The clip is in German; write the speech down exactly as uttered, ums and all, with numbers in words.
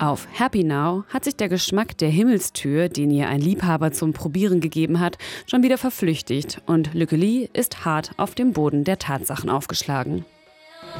Auf Happy Now hat sich der Geschmack der Himmelstür, den ihr ein Liebhaber zum Probieren gegeben hat, schon wieder verflüchtigt und Lücke Lee ist hart auf dem Boden der Tatsachen aufgeschlagen.